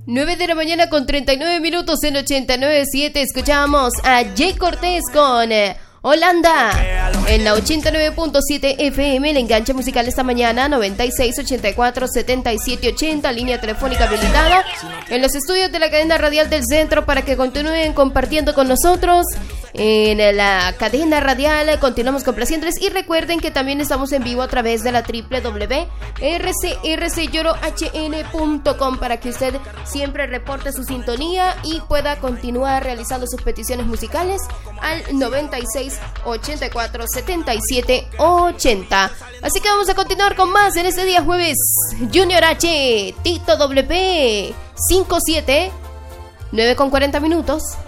9 de la mañana con 39 minutos en 89.7. Escuchamos a Jay Cortés con Holanda en la 89.7 FM. El enganche musical esta mañana 96 84 77 80, línea telefónica habilitada en los estudios de la cadena radial del centro para que continúen compartiendo con nosotros en la cadena radial. Continuamos complaciéndoles y recuerden que también estamos en vivo a través de la www.rcrcllorohn.com para que usted siempre reporte su sintonía y pueda continuar realizando sus peticiones musicales al 96 84 77 80. Así que vamos a continuar con más en este día jueves. Junior H, Tito WP 57 9 con 40 minutos.